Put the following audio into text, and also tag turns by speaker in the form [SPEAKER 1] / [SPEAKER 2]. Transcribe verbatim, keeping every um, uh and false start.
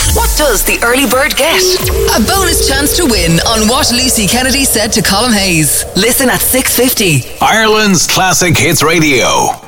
[SPEAKER 1] What does the early bird get? A bonus chance to win on what Lucy Kennedy said to Colin Hayes. Listen at six fifty.
[SPEAKER 2] Ireland's Classic Hits Radio.